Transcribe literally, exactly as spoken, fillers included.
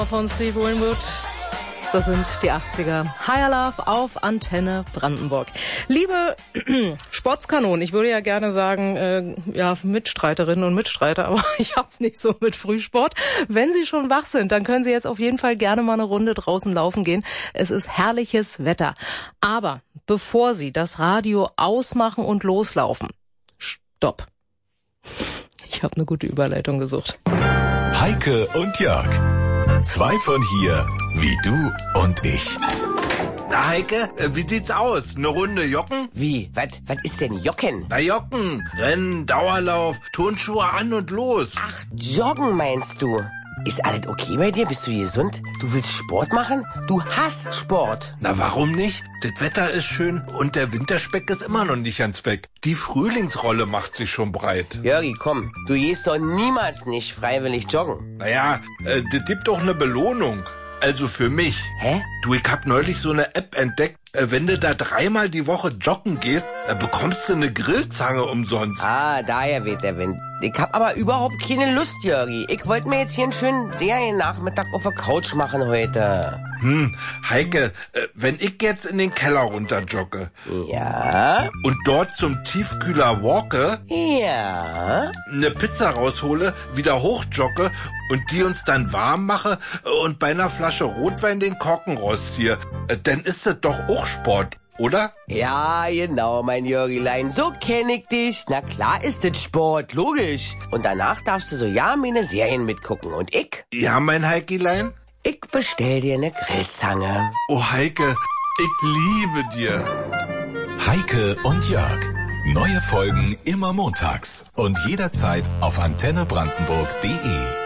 Von Steve Winwood. Das sind die achtziger. Higher Love auf Antenne Brandenburg. Liebe Sportskanonen, ich würde ja gerne sagen, äh, ja, Mitstreiterinnen und Mitstreiter, aber ich hab's nicht so mit Frühsport. Wenn Sie schon wach sind, dann können Sie jetzt auf jeden Fall gerne mal eine Runde draußen laufen gehen. Es ist herrliches Wetter. Aber bevor Sie das Radio ausmachen und loslaufen, stopp. Ich habe eine gute Überleitung gesucht. Heike und Jörg. Zwei von hier, wie du und ich. Na Heike, wie sieht's aus? Eine Runde Jocken? Wie? Was was ist denn Jocken? Na Jocken, Rennen, Dauerlauf, Turnschuhe an und los. Ach, Joggen meinst du? Ist alles okay bei dir? Bist du gesund? Du willst Sport machen? Du hasst Sport. Na warum nicht? Das Wetter ist schön und der Winterspeck ist immer noch nicht ganz weg. Die Frühlingsrolle macht sich schon breit. Jörgi, komm, du gehst doch niemals nicht freiwillig joggen. Naja, äh, das gibt doch eine Belohnung. Also für mich. Hä? Du, ich hab neulich so eine App entdeckt. Äh, wenn du da dreimal die Woche joggen gehst, äh, bekommst du eine Grillzange umsonst. Ah, daher weht der Wind. Ich hab aber überhaupt keine Lust, Jörgi. Ich wollte mir jetzt hier einen schönen Seriennachmittag auf der Couch machen heute. Hm, Heike, äh, wenn ich jetzt in den Keller runter jogge Ja? und dort zum Tiefkühler walke, Ja? eine Pizza raushole, wieder hochjogge und die uns dann warm mache und bei einer Flasche Rotwein den Korken rausziehe, äh, dann ist das doch auch Sport, oder? Ja, genau, mein Jörgilein. So kenn ich dich. Na klar ist das Sport, logisch. Und danach darfst du so ja meine Serien mitgucken. Und ich? Ja, mein Heikilein? Ich bestell dir eine Grillzange. Oh Heike, ich liebe dir. Heike und Jörg. Neue Folgen immer montags und jederzeit auf antenne brandenburg punkt de.